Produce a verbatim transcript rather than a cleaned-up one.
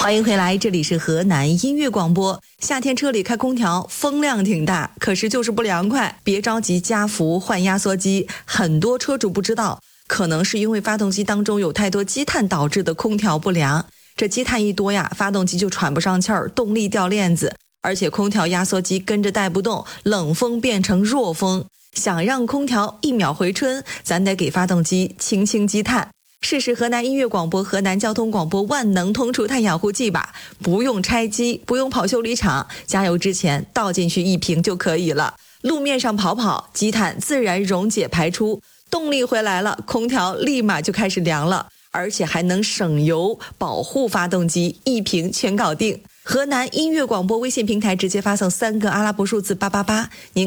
欢迎回来，这里是河南音乐广播。夏天车里开空调，风量挺大，可是就是不凉快。别着急加氟换压缩机，很多车主不知道，可能是因为发动机当中有太多积碳导致的空调不良。这积碳一多呀，发动机就喘不上气儿，动力掉链子，而且空调压缩机跟着带不动，冷风变成弱风。想让空调一秒回春，咱得给发动机清清积碳。试试河南音乐广播、河南交通广播万能通除碳养护剂吧，不用拆机，不用跑修理厂，加油之前倒进去一瓶就可以了。路面上跑跑，积碳自然溶解排出，动力回来了，空调立马就开始凉了，而且还能省油，保护发动机，一瓶全搞定。河南音乐广播微信平台直接发送三个阿拉伯数字八八八，您